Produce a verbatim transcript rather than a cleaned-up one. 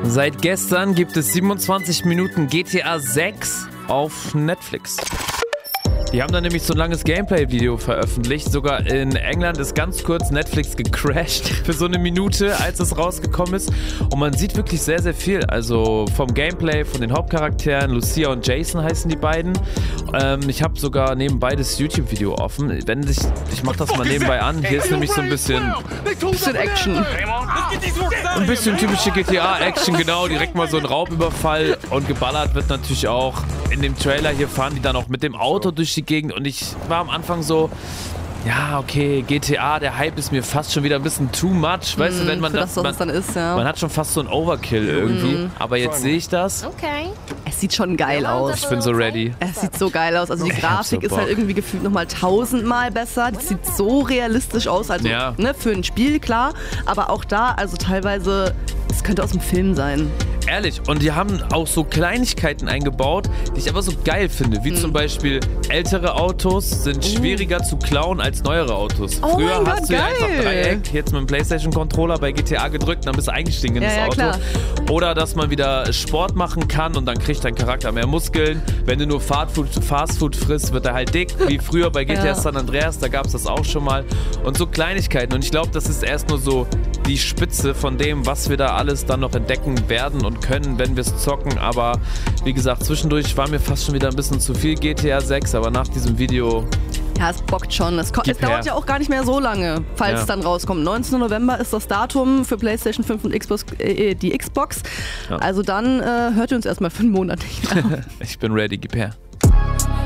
Seit gestern gibt es siebenundzwanzig Minuten G T A sechs auf Netflix. Die haben dann nämlich so ein langes Gameplay-Video veröffentlicht. Sogar in England ist ganz kurz Netflix gecrashed für so eine Minute, als es rausgekommen ist. Und man sieht wirklich sehr, sehr viel. Also vom Gameplay, von den Hauptcharakteren. Lucia und Jason heißen die beiden. Ähm, ich habe sogar nebenbei das YouTube-Video offen. Wenn sich, ich mach das mal nebenbei an. Hier ist nämlich so ein bisschen, bisschen Action. Ein bisschen typische G T A-Action, genau. Direkt mal so ein Raubüberfall. Und geballert wird natürlich auch. In dem Trailer hier fahren die dann auch mit dem Auto durch die Gegend und ich war am Anfang so, ja, okay, G T A, der Hype ist mir fast schon wieder ein bisschen too much, weißt mm, du, wenn man das, das man, dann ist, ja. Man hat schon fast so ein Overkill irgendwie, mm. aber jetzt sehe ich das. Okay. Es sieht schon geil aus. Ich bin so ready. Es sieht so geil aus, also die Ich Grafik so ist halt irgendwie gefühlt nochmal tausendmal besser, das sieht so realistisch aus, also ja. ne, für ein Spiel, klar, aber auch da, also teilweise, es könnte aus dem Film sein. Ehrlich, und die haben auch so Kleinigkeiten eingebaut, die ich aber so geil finde, wie hm. zum Beispiel ältere Autos sind schwieriger uh. zu klauen als neuere Autos. Oh Früher mein hast Gott, du ja geil. einfach Dreieck, jetzt mit dem PlayStation-Controller bei G T A gedrückt, dann bist du eingestiegen in ja, das ja, Auto. Klar. Oder dass man wieder Sport machen kann und dann kriegt dein Charakter mehr Muskeln. Wenn du nur Fastfood frisst, wird er halt dick, wie früher bei G T A ja. San Andreas, da gab es das auch schon mal. Und so Kleinigkeiten. Und ich glaube, das ist erst nur so die Spitze von dem, was wir da alles dann noch entdecken werden und können, wenn wir es zocken. Aber wie gesagt, zwischendurch war mir fast schon wieder ein bisschen zu viel G T A sechs, aber nach diesem Video... Ja, es bockt schon. Es, es dauert ja auch gar nicht mehr so lange, falls ja. es dann rauskommt. neunzehnten November ist das Datum für PlayStation fünf und Xbox, äh, die Xbox. Ja. Also dann äh, hört ihr uns erstmal für einen Monat nicht mehr. Ich bin ready, gib her.